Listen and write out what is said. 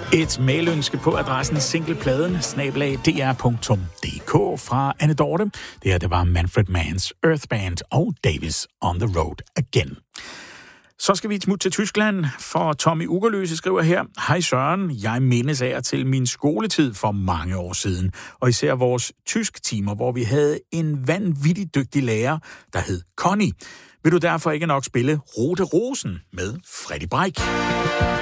Et mailønske på adressen singlepladen@dr.dk fra Anne Dorte. Det her, det var Manfred Manns Earth Band og Davis on the Road Again. Så skal vi et smut til Tyskland, for Tommy Ugerløse skriver her: Hej Søren, jeg mindes af til min skoletid for mange år siden, og især vores tysk-timer, hvor vi havde en vanvittig dygtig lærer, der hed Connie. Vil du derfor ikke nok spille Rote Rosen med Freddy Breik?